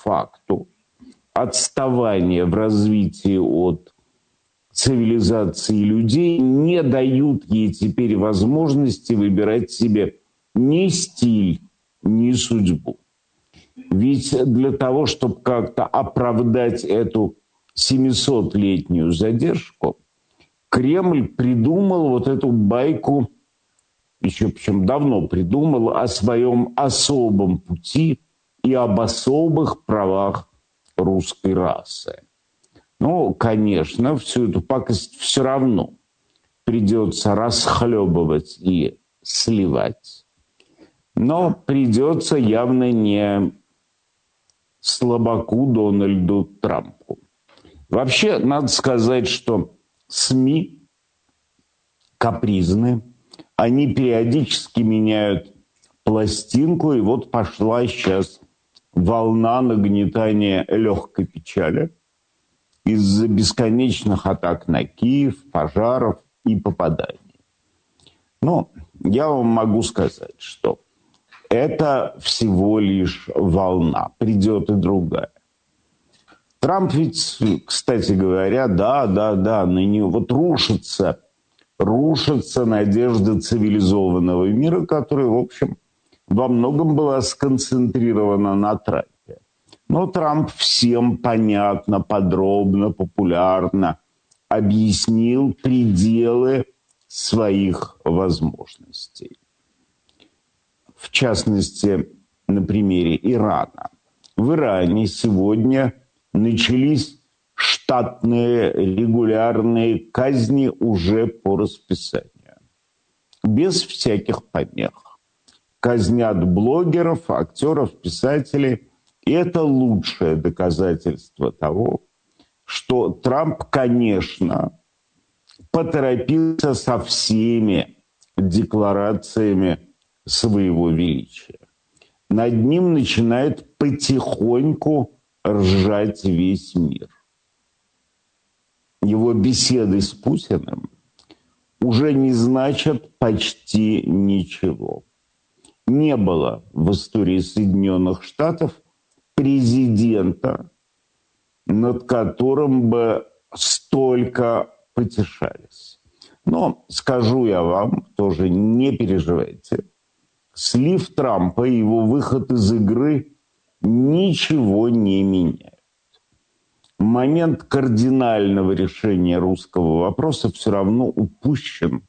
факту отставания в развитии от цивилизации людей не дают ей теперь возможности выбирать себе ни стиль, ни судьбу. Ведь для того, чтобы как-то оправдать эту 700-летнюю задержку, Кремль придумал вот эту байку, еще причем давно придумал, о своем особом пути и об особых правах русской расы. Ну, конечно, всю эту пакость все равно придется расхлебывать и сливать. Но придется явно не слабаку Дональду Трампу. Вообще, надо сказать, что СМИ капризны, они периодически меняют пластинку, и вот пошла сейчас волна нагнетания легкой печали из-за бесконечных атак на Киев, пожаров и попаданий. Но я вам могу сказать, что это всего лишь волна, придет и другая. Трамп ведь, кстати говоря, да, на него вот рушится надежда цивилизованного мира, которая, в общем, во многом была сконцентрирована на Трампе. Но Трамп всем понятно, подробно, популярно объяснил пределы своих возможностей. В частности, на примере Ирана. В Иране сегодня начались штатные регулярные казни уже по расписанию. Без всяких помех. Казнят блогеров, актеров, писателей. И это лучшее доказательство того, что Трамп, конечно, поторопился со всеми декларациями своего величия. Над ним начинает потихоньку ржать весь мир. Его беседы с Путиным уже не значат почти ничего. Не было в истории Соединенных Штатов президента, над которым бы столько потешались. Но скажу я вам, тоже не переживайте, слив Трампа и его выход из игры ничего не меняют. Момент кардинального решения русского вопроса все равно упущен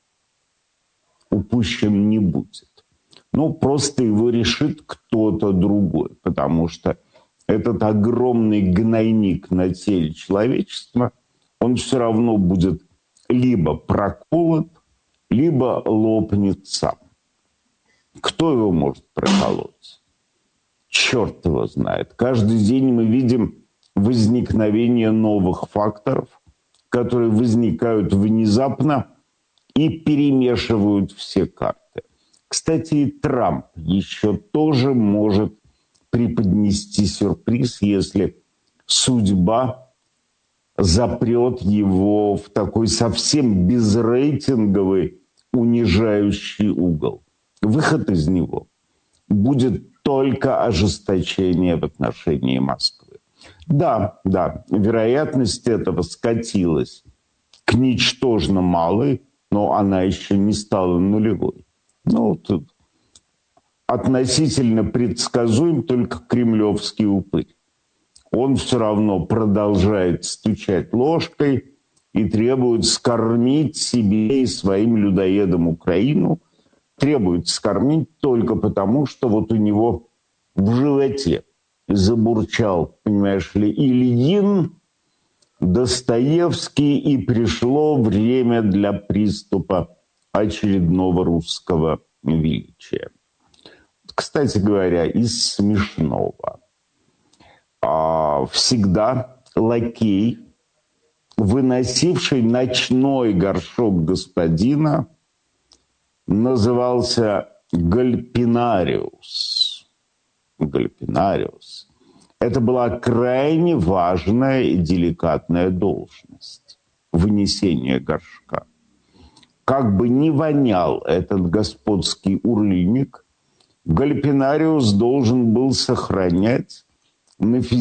не будет. Ну, просто его решит кто-то другой, потому что этот огромный гнойник на теле человечества, он все равно будет либо проколот, либо лопнет сам. Кто его может проколоть? Черт его знает. Каждый день мы видим возникновение новых факторов, которые возникают внезапно и перемешивают все карты. Кстати, и Трамп еще тоже может преподнести сюрприз, если судьба запрет его в такой совсем безрейтинговый, унижающий угол. Выход из него будет только ожесточение в отношении Москвы. Да, вероятность этого скатилась к ничтожно малой, но она еще не стала нулевой. Ну, тут относительно предсказуем только кремлевский упырь. Он все равно продолжает стучать ложкой и требует скормить себе и своим людоедам Украину. Требует скормить только потому, что вот у него в животе забурчал, понимаешь ли, Ильин, Достоевский, и пришло время для приступа очередного русского величия. Кстати говоря, из смешного. Всегда лакей, выносивший ночной горшок господина, назывался гальпинариус. Гальпинариус. Это была крайне важная и деликатная должность – вынесение горшка. Как бы ни вонял этот господский урыльник, гальпинариус должен был сохранять на физическом